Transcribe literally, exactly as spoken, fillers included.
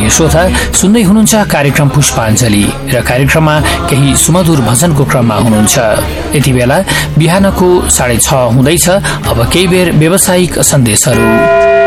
श्रोता, सुन्दै हुनुहुन्छ कार्यक्रम पुष्पाञ्जली र कार्यक्रममा केही सुमधुर भजनको क्रममा हुनुहुन्छ। यति बेला बिहानको साढे छ हुँदैछ। अब केही बेर व्यावसायिक सन्देशहरू।